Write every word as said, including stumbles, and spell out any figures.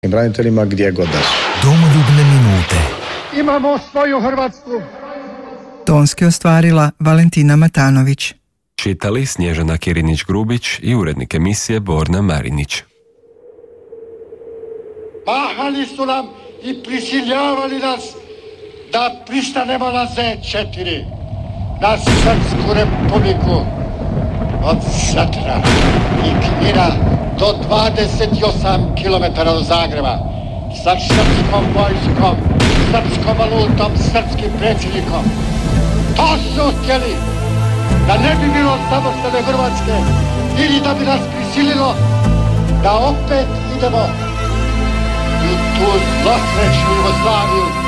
braniteljima gdje god da su. Domoljubne minute. Imamo svoju Hrvatsku. Tonski ostvarila Valentina Matanović. Čitali Snježana Kirinić-Grubić i urednik emisije Borna Marinić. Mahali su nam i prisiljavali nas da pristanemo na zet četiri, na Srpsku republiku, od Satra i Knina do dvadeset osam kilometara do Zagreba, sa srpskom vojskom, srpskom valutom, srpskim predsjednikom. To su htjeli, da ne bi bilo samostane Hrvatske ili da bi nas prisililo da opet idemo u tu zlosrećnu Jugoslaviju